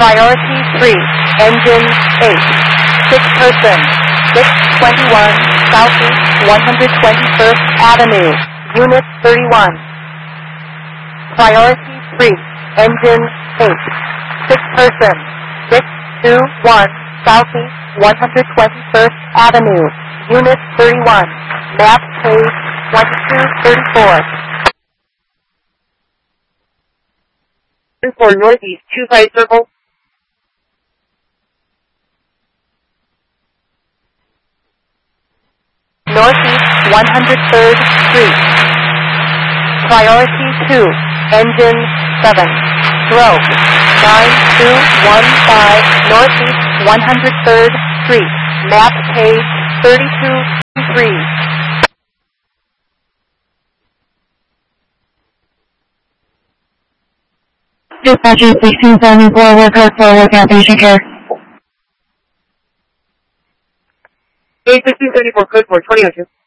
Priority 3, engine 8, 6 person, 621 Southeast 121st Avenue, Unit 31. Priority 3, engine 8, 6 person, 621 Southeast 121st Avenue, Unit 31, map page 2234. For Northeast 25 circle. Northeast 103rd Street. Priority 2, engine 7, stroke 9215 Northeast 103rd Street, map page 3223. Dispatcher 1674, forward cat patient care. 1674, code for 2002.